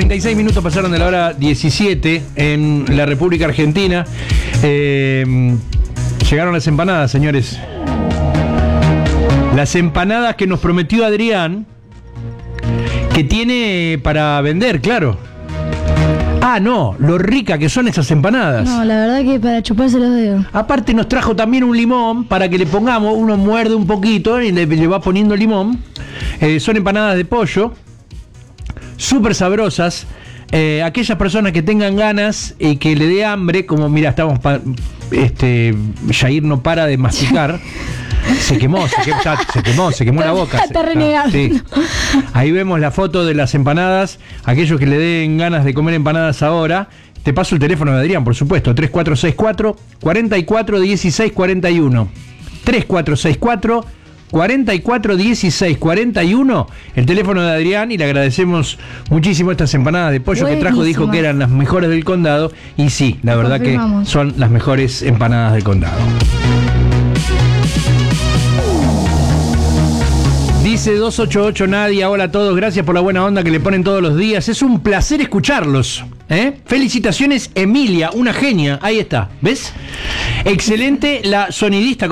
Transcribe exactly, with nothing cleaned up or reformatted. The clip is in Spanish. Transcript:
treinta y seis minutos pasaron de la hora diecisiete en la República Argentina. Eh, llegaron las empanadas, señores. Las empanadas que nos prometió Adrián, que tiene para vender, claro. Ah, no, lo rica que son esas empanadas. No, la verdad que para chuparse los dedos. Aparte nos trajo también un limón para que le pongamos, uno muerde un poquito y le, le va poniendo limón. Eh, son empanadas de pollo, súper sabrosas. Eh, aquellas personas que tengan ganas y que le dé hambre, como mira, estamos, pa, este, Jair no para de masticar. Se quemó, se quemó, se quemó, se quemó la boca. Está renegado. Sí. Ahí vemos la foto de las empanadas. Aquellos que le den ganas de comer empanadas ahora, te paso el teléfono de Adrián, por supuesto, tres cuatro seis cuatro, cuatro cuatro uno seis cuatro uno. tres cuatro seis cuatro, cuatro cuatro uno seis cuatro uno, el teléfono de Adrián, y le agradecemos muchísimo estas empanadas de pollo. Buenísima. Que trajo, dijo que eran las mejores del condado, y sí, la verdad que son las mejores empanadas del condado. Dice dos ocho ocho Nadia, hola a todos, gracias por la buena onda que le ponen todos los días, es un placer escucharlos, ¿eh? Felicitaciones Emilia, una genia, ahí está, ¿ves? Excelente la sonidista.